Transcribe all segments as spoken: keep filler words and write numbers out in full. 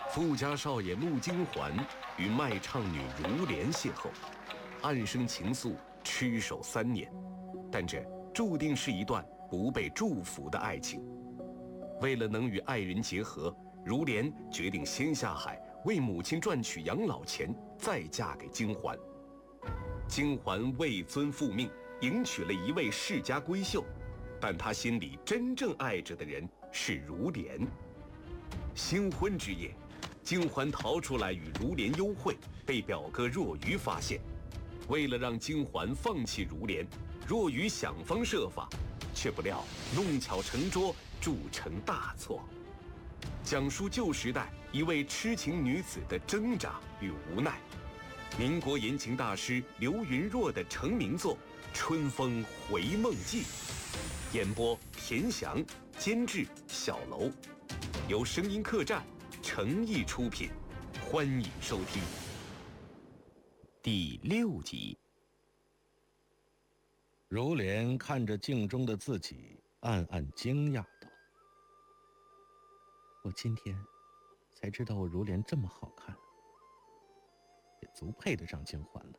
富家少爷穆金环与卖唱女如莲邂逅，暗生情愫，痴守三年。但这注定是一段不被祝福的爱情。为了能与爱人结合，如莲决定先下海为母亲赚取养老钱，再嫁给金环。金环为尊复命，迎娶了一位世家闺秀，但她心里真正爱着的人是如莲。新婚之夜，金环逃出来与如莲幽会，被表哥若愚发现。为了让金环放弃如莲，若愚想方设法，却不料弄巧成拙，铸成大错。讲述旧时代一位痴情女子的挣扎与无奈。民国言情大师刘云若的成名作《春风回梦记》，演播田翔，监制小楼，由声音客栈诚意出品，欢迎收听。第六集。 如莲看着镜中的自己，暗暗惊讶道：“我今天才知道我如莲这么好看，也足配得上金环了。”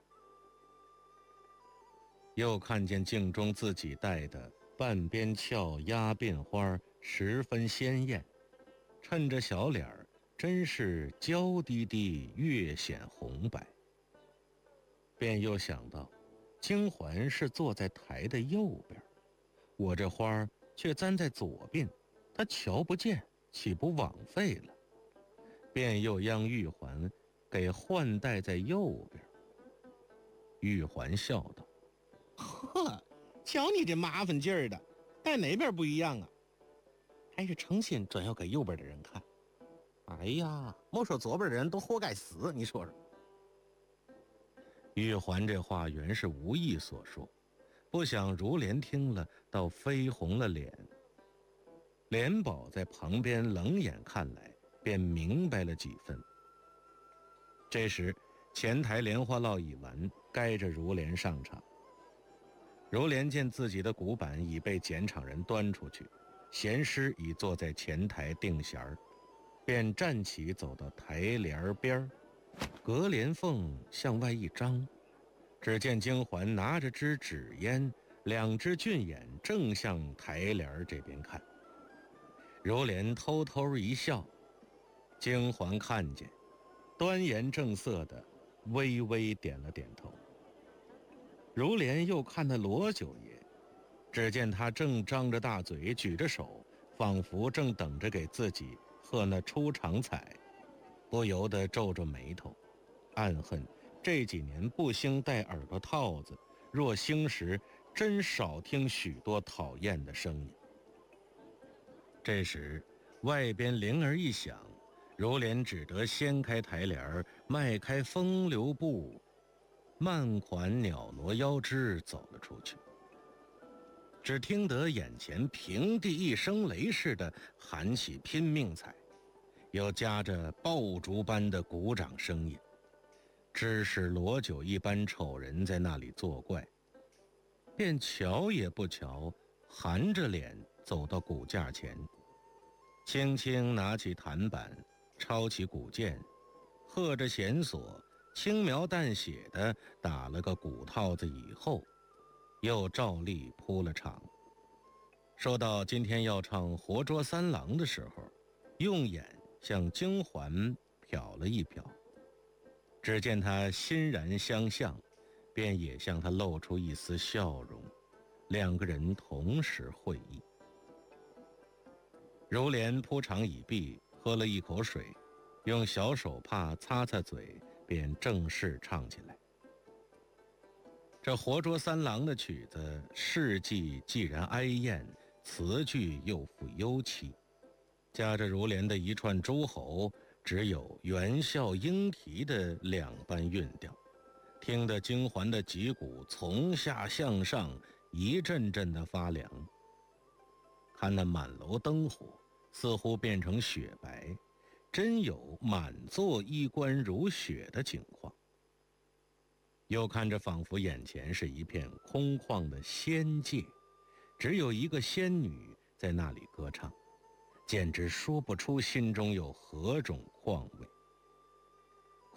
又看见镜中自己戴的半边翘压鬓花十分鲜艳，衬着小脸儿，真是娇滴滴，越显红白。便又想到金环是坐在台的右边，我这花却簪在左边，他瞧不见，岂不枉费了？便又将玉环给换戴在右边。玉环笑道：“ 呵，瞧你这麻烦劲儿的，戴哪边不一样啊？还是诚心专要给右边的人看。哎呀，莫说左边的人都活该死，你说说。” 玉环这话原是无意所说，不想如莲听了，倒绯红了脸。莲宝在旁边冷眼看来，便明白了几分。这时前台莲花落已完，该着如莲上场。如莲见自己的鼓板已被检场人端出去，弦师已坐在前台定弦儿，便站起走到台帘边，隔帘缝向外一张，只见金环拿着支纸烟，两只俊眼正向台帘这边看。如莲偷偷一笑，金环看见，端严正色的微微点了点头。如莲又看那罗九爷，只见他正张着大嘴，举着手，仿佛正等着给自己贺那出场彩，不由得皱着眉头，暗恨这几年不兴戴耳朵套子，若兴时真少听许多讨厌的声音。这时外边铃儿一响，如莲只得掀开台帘，迈开风流步，慢款袅娜腰肢走了出去。只听得眼前平地一声雷似的喊起拼命彩，又夹着爆竹般的鼓掌声音，只是罗九一般丑人在那里作怪，便瞧也不瞧，含着脸走到鼓架前，轻轻拿起弹板，抄起鼓键，和着弦索，轻描淡写的打了个鼓套子以后，又照例铺了场。说到今天要唱活捉三郎的时候，用眼向金环瞟了一瞟，只见他欣然相向，便也向他露出一丝笑容，两个人同时会意。如莲铺场已毕，喝了一口水，用小手帕擦擦嘴，便正式唱起来。这活捉三郎的曲子，事迹既然哀艳，词句又富幽凄，夹着如莲的一串诸侯，只有元啸莺啼的两般韵调，听得金环的脊骨从下向上一阵阵的发凉。看那满楼灯火似乎变成雪白，真有满座衣冠如雪的景况。又看着仿佛眼前是一片空旷的仙界，只有一个仙女在那里歌唱，简直说不出心中有何种况味。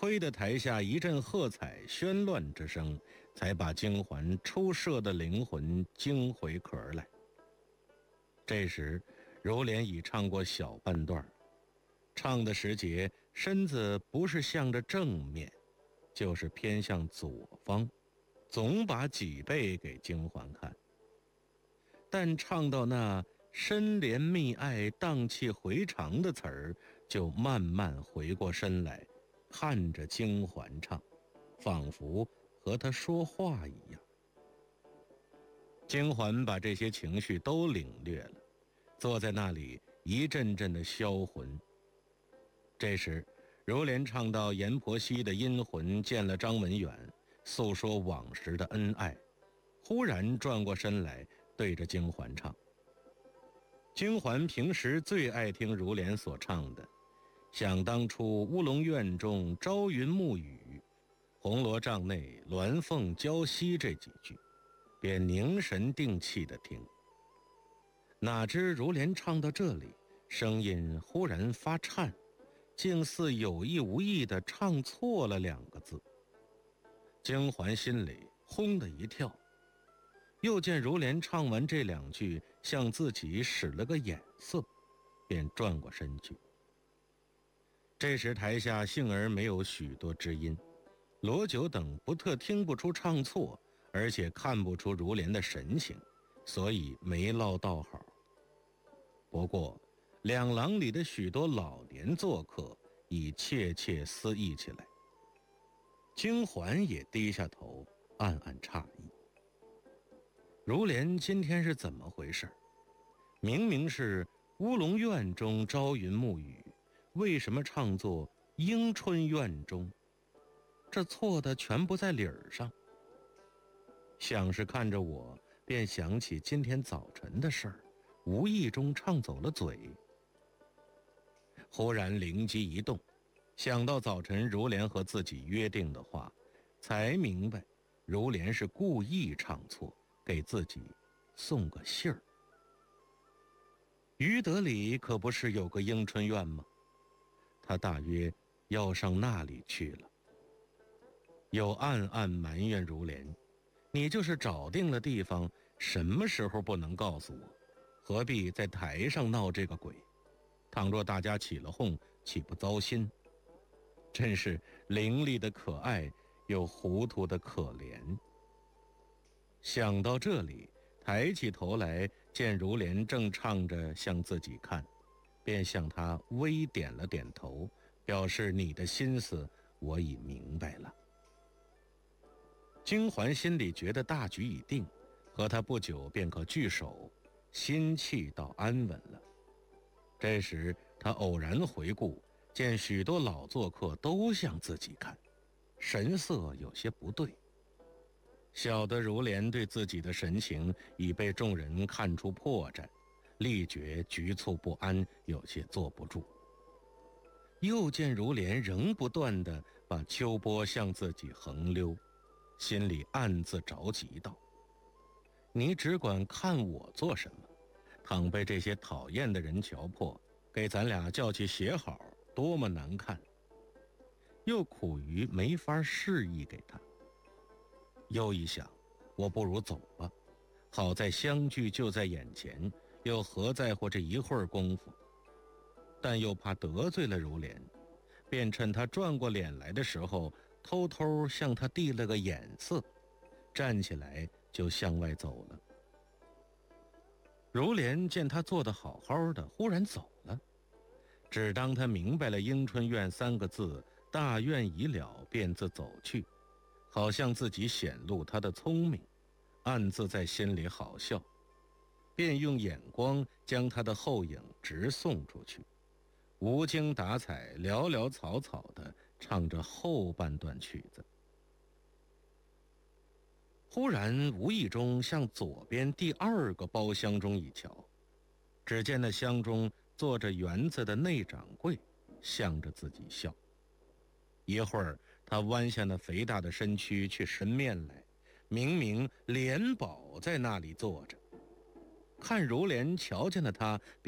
亏得台下一阵喝彩喧乱之声，才把京环出射的灵魂惊回壳来。这时如莲已唱过小半段，唱的时节身子不是向着正面，就是偏向左方，总把脊背给京环看。但唱到那深怜蜜爱荡气回肠的词儿，就慢慢回过身来，看着京环唱，仿佛和他说话一样。京环把这些情绪都领略了，坐在那里一阵阵的销魂。这时如莲唱到阎婆惜的阴魂见了张文远，诉说往时的恩爱，忽然转过身来对着京环唱。京环平时最爱听如莲所唱的，想当初乌龙院中朝云暮雨，红罗帐内鸾凤交戏这几句，便凝神定气地听。哪知如莲唱到这里，声音忽然发颤，竟似有意无意地唱错了两个字。京环心里轰的一跳，又见如莲唱完这两句向自己使了个眼色，便转过身去。这时台下幸而没有许多知音，罗九等不特听不出唱错，而且看不出如莲的神情，所以没落道好。不过两廊里的许多老年做客已窃窃私议起来，京环也低下头暗暗诧异，如莲今天是怎么回事？明明是乌龙院中朝云暮雨，为什么唱作迎春院中？这错的全不在理儿上。想是看着我，便想起今天早晨的事儿，无意中唱走了嘴。忽然灵机一动，想到早晨如莲和自己约定的话，才明白如莲是故意唱错，给自己送个信儿。于德里可不是有个迎春院吗？他大约要上那里去了。又暗暗埋怨如莲，你就是找定了地方，什么时候不能告诉我？何必在台上闹这个鬼？倘若大家起了哄，岂不糟心？真是伶俐的可爱，又糊涂的可怜。想到这里，抬起头来，见如莲正唱着向自己看，便向他微点了点头，表示你的心思我已明白了。京环心里觉得大局已定，和他不久便可聚首，心气倒安稳了。这时他偶然回顾，见许多老做客都向自己看，神色有些不对。晓得如莲对自己的神情已被众人看出破绽，力觉局促不安，有些坐不住。又见如莲仍不断地把秋波向自己横溜，心里暗自着急道：你只管看我做什么？倘被这些讨厌的人瞧破，给咱俩叫去写好，多么难看。又苦于没法示意给他。又一想，我不如走吧，好在相聚就在眼前，又何在乎这一会儿功夫？但又怕得罪了如莲，便趁他转过脸来的时候，偷偷向他递了个眼色，站起来就向外走了。如莲见他坐得好好的，忽然走了，只当他明白了迎春院三个字，大愿已了，便自走去，好像自己显露他的聪明，暗自在心里好笑，便用眼光将他的后影直送出去，无精打采，潦潦草草地唱着后半段曲子。忽然无意中向左边第二个包厢中一瞧，只见那厢中坐着园子的内掌柜，向着自己笑。一会儿他弯下那肥大的身躯去伸面来，明明莲宝在那里坐着。看如莲瞧见了他，